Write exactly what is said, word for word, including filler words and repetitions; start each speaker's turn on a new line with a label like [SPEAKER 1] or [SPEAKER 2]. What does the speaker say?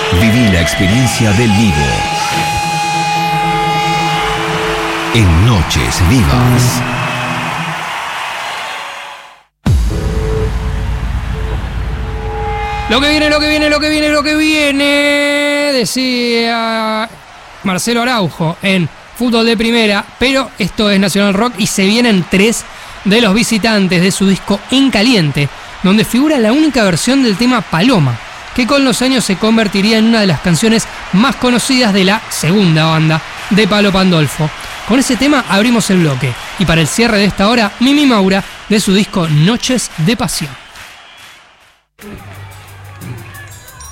[SPEAKER 1] Viví la experiencia del vivo. En Noches Vivas.
[SPEAKER 2] Lo que viene, lo que viene, lo que viene, lo que viene, decía Marcelo Araujo en Fútbol de Primera, pero esto es Nacional Rock y se vienen tres de los visitantes de su disco En Caliente, donde figura la única versión del tema Paloma, que con los años se convertiría en una de las canciones más conocidas de la segunda banda de Palo Pandolfo. Con ese tema abrimos el bloque y para el cierre de esta hora, Mimi Maura de su disco Noches de Pasión.